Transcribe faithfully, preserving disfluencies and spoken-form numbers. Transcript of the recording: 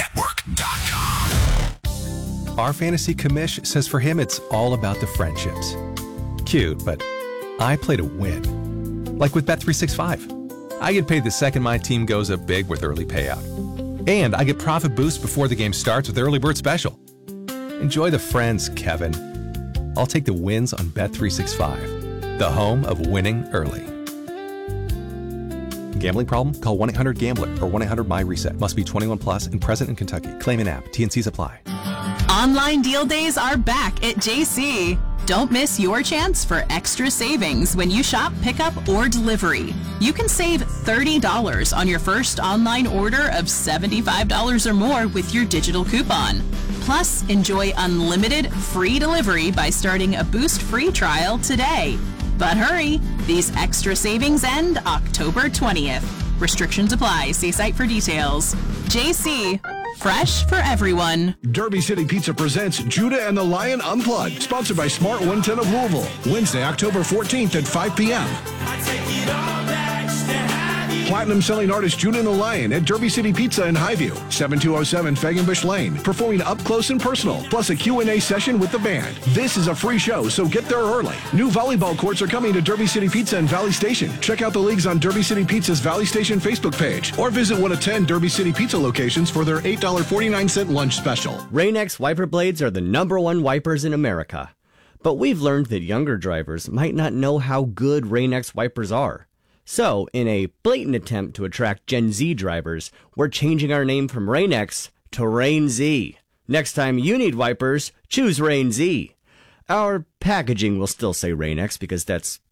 network dot com. Our fantasy commish says for him it's all about the friendships. Cute, but I play to win. Like with Bet three sixty-five. I get paid the second my team goes up big with early payout. And I get profit boost before the game starts with Early Bird Special. Enjoy the friends, Kevin. I'll take the wins on Bet three sixty-five, the home of winning early. Gambling problem? Call one eight hundred gambler or one eight hundred my reset. Must be twenty-one plus and present in Kentucky. Claim in app. T and C's apply. Online deal days are back at J C. Don't miss your chance for extra savings when you shop, pickup, or delivery. You can save thirty dollars on your first online order of seventy-five dollars or more with your digital coupon. Plus, enjoy unlimited free delivery by starting a Boost free trial today. But hurry, these extra savings end October twentieth. Restrictions apply. See site for details. J C. Fresh for everyone. Derby City Pizza presents Judah and the Lion Unplugged, sponsored by Smart one ten of Louisville. Wednesday, October fourteenth at five p.m. Platinum selling artist Judah and the Lion at Derby City Pizza in Highview, seven two oh seven Fagenbush Lane, performing up close and personal, plus a Q and A session with the band. This is a free show, so get there early. New volleyball courts are coming to Derby City Pizza in Valley Station. Check out the leagues on Derby City Pizza's Valley Station Facebook page, or visit one of ten Derby City Pizza locations for their eight dollars and forty-nine cents lunch special. Rain-X wiper blades are the number one wipers in America. But we've learned that younger drivers might not know how good Rain-X wipers are. So, in a blatant attempt to attract Gen Z drivers, we're changing our name from Rain-X to Rain Z. Next time you need wipers, choose Rain Z. Our packaging will still say Rain-X because that's